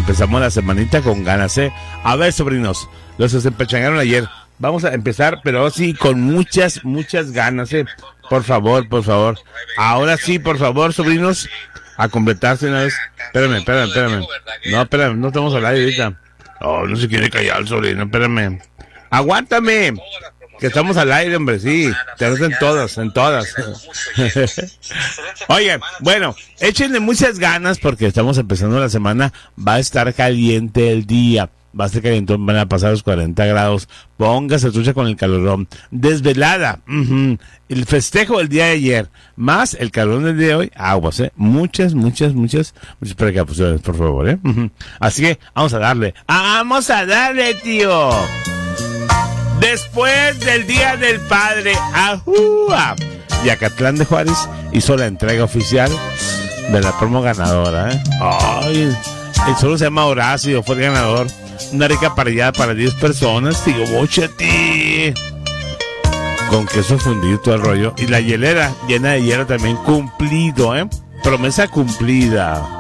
empezamos la semanita con ganas, ¿eh? A ver, sobrinos, los que se empechangaron ayer, vamos a empezar, pero sí, con muchas ganas, ¿eh? Por favor. Ahora sí, por favor, sobrinos, a completarse una vez. Espérame. No, espérame, no estamos al aire ahorita. Oh, no se quiere callar el sobrino, espérame. Aguántame, que estamos al aire, hombre, sí. Te en todas. Oye, bueno, échenle muchas ganas porque estamos empezando la semana. Va a estar caliente el día. Va a ser calientón, van a pasar los 40 grados. Póngase trucha con el calorón. Desvelada. El festejo del día de ayer. Más el calorón del día de hoy. Aguas, muchas precauciones, por favor, Así que vamos a darle. ¡Vamos a darle, tío! Después del Día del Padre, ¡ajúa! Yacatlán de Juárez hizo la entrega oficial de la promo ganadora, Ay, el solo se llama Horacio, fue el ganador. Una rica parrillada para 10 personas, tío, bochete. Con queso fundido, todo el rollo. Y la hielera llena de hielo también, cumplido, Promesa cumplida.